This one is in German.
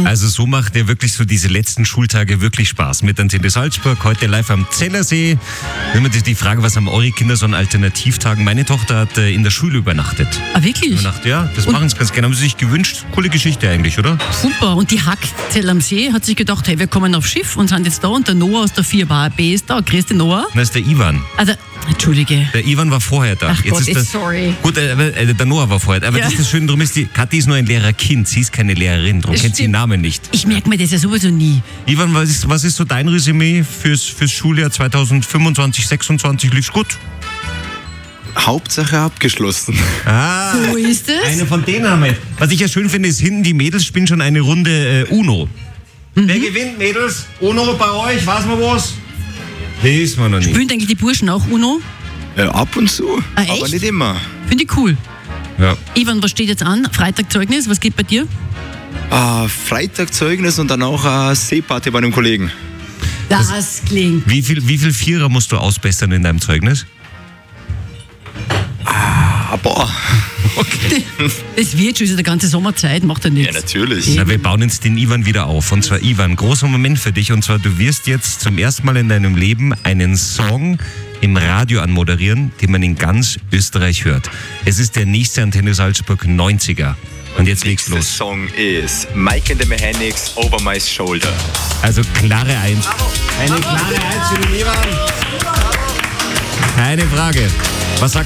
Also so macht ja wirklich so diese letzten Schultage wirklich Spaß. Mit Antenne Salzburg, heute live am Zellersee. Immer die Frage, was haben eure Kinder so an Alternativtagen? Meine Tochter hat in der Schule übernachtet. Ah, wirklich? Ja, das machen sie ganz gerne. Haben sie sich gewünscht. Coole Geschichte eigentlich, oder? Super. Und die Hack Zell am See hat sich gedacht, hey, wir kommen aufs Schiff und sind jetzt da und der Noah aus der 4B ist da. Grüß dich, Noah. Das ist der Ivan. Also, Entschuldige. Der Ivan war vorher da. Ach Gott, sorry. Gut, der Noah war vorher. Aber das ist das Schöne, darum ist die Kathi ist nur ein Lehrerkind, sie ist keine Lehrerin, darum kennt sie den Namen nicht. Ich merke mir das ja sowieso nie. Ivan, was ist so dein Resümee fürs Schuljahr 2025, 26? Lief's gut? Hauptsache abgeschlossen. Ah, So ist es. eine von denen haben wir. Was ich ja schön finde, ist hinten die Mädels spielen schon eine Runde Uno. Wer gewinnt, Mädels? Uno bei euch? Weiß man was? Wissen wir noch nicht. Spielen eigentlich die Burschen auch Uno? Ab und zu, Ah, echt? aber nicht immer. Finde ich cool. Ja. Ivan, was steht jetzt an? Freitagzeugnis, was geht bei dir? Freitagzeugnis und dann auch eine Seeparty bei einem Kollegen. Das klingt. Wie viel Vierer musst du ausbessern in deinem Zeugnis? Boah. Okay. Es wird schon, ist ja der ganze Sommerzeit, macht ja nichts. Ja, natürlich. Na, wir bauen jetzt den Ivan wieder auf. Und zwar, Ivan, großer Moment für dich. Und zwar, du wirst jetzt zum ersten Mal in deinem Leben einen Song im Radio anmoderieren, den man in ganz Österreich hört. Es ist der nächste Antenne Salzburg 90er. Und jetzt legst Der los. Song ist Mike and the Mechanics, Over My Shoulder. Also klare 1. Eine klare 1 für den Ivan. Keine Frage. Was sagt